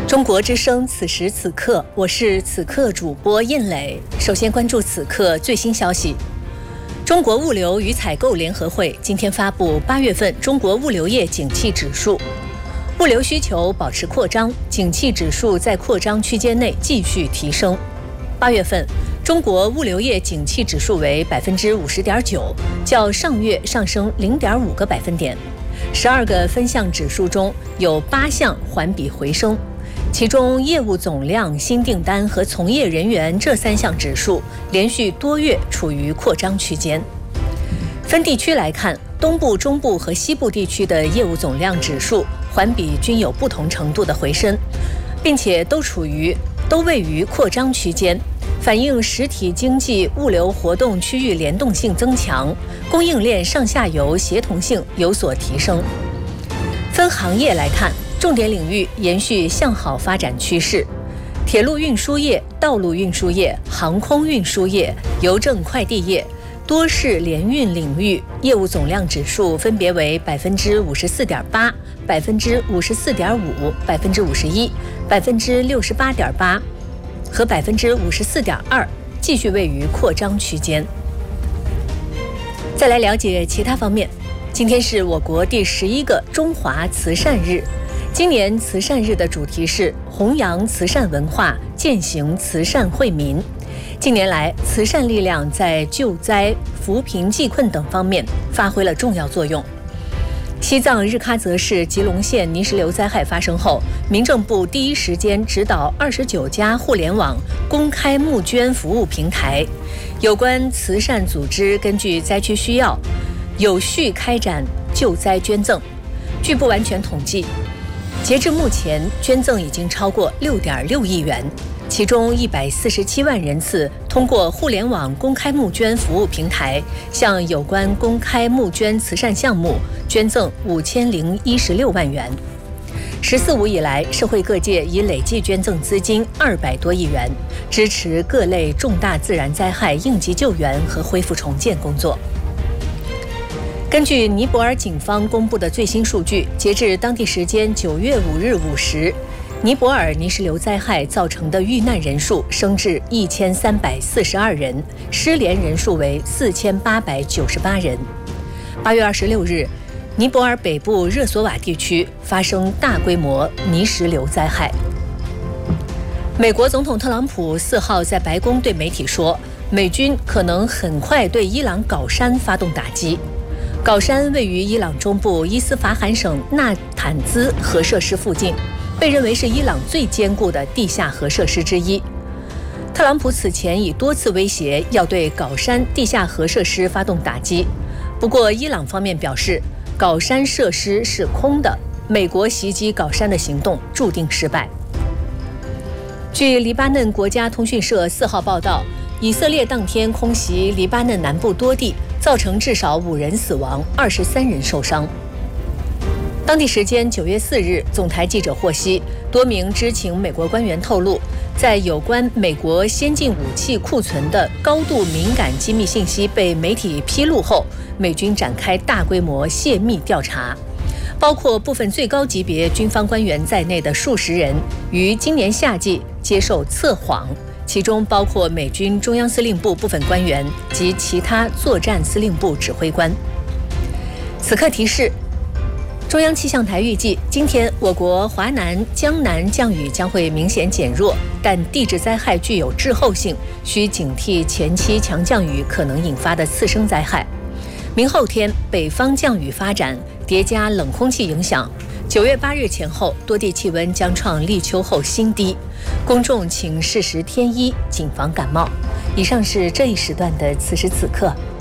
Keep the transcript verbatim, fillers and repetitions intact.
中国之声，此时此刻，我是此刻主播印磊。首先关注此刻最新消息。中国物流与采购联合会今天发布八月份中国物流业景气指数，物流需求保持扩张，景气指数在扩张区间内继续提升。八月份，中国物流业景气指数为百分之五十点九，较上月上升零点五个百分点。十二个分项指数中有八项环比回升。其中，业务总量、新订单和从业人员这三项指数连续多月处于扩张区间。分地区来看，东部、中部和西部地区的业务总量指数环比均有不同程度的回升，并且都处于都位于扩张区间，反映实体经济物流活动区域联动性增强，供应链上下游协同性有所提升。分行业来看，重点领域延续向好发展趋势，铁路运输业、道路运输业、航空运输业、邮政快递业、多式联运领域业务总量指数分别为百分之五十四点八、百分之五十四点五、百分之五十一、百分之六十八点八和百分之五十四点二，继续位于扩张区间。再来了解其他方面，今天是我国第十一个中华慈善日。今年慈善日的主题是弘扬慈善文化，践行慈善惠民。近年来，慈善力量在救灾、扶贫济困等方面发挥了重要作用。西藏日喀则市吉隆县泥石流灾害发生后，民政部第一时间指导二十九家互联网公开募捐服务平台，有关慈善组织根据灾区需要，有序开展救灾捐赠。据不完全统计，截至目前，捐赠已经超过六点六亿元，其中一百四十七万人次通过互联网公开募捐服务平台向有关公开募捐慈善项目捐赠五千零一十六万元。十四五以来，社会各界已累计捐赠资金二百多亿元，支持各类重大自然灾害应急救援和恢复重建工作。根据尼泊尔警方公布的最新数据，截至当地时间九月五日五时，尼泊尔泥石流灾害造成的遇难人数升至一千三百四十二人，失联人数为四千八百九十八人。八月二十六日，尼泊尔北部热索瓦地区发生大规模泥石流灾害。美国总统特朗普四号在白宫对媒体说，美军可能很快对伊朗搞山发动打击。搞山位于伊朗中部伊斯法罕省纳坦兹核设施附近，被认为是伊朗最坚固的地下核设施之一。特朗普此前已多次威胁要对搞山地下核设施发动打击，不过伊朗方面表示，搞山设施是空的，美国袭击搞山的行动注定失败。据黎巴嫩国家通讯社四号报道，以色列当天空袭黎巴嫩南部多地，造成至少五人死亡，二十三人受伤。当地时间九月四日，总台记者获悉，多名知情美国官员透露，在有关美国先进武器库存的高度敏感机密信息被媒体披露后，美军展开大规模泄密调查，包括部分最高级别军方官员在内的数十人于今年夏季接受测谎，其中包括美军中央司令部部分官员及其他作战司令部指挥官。此刻提示，中央气象台预计，今天我国华南、江南降雨将会明显减弱，但地质灾害具有滞后性，需警惕前期强降雨可能引发的次生灾害。明后天，北方降雨发展，叠加冷空气影响，九月八日前后，多地气温将创立秋后新低，公众请适时添衣，谨防感冒。以上是这一时段的此时此刻。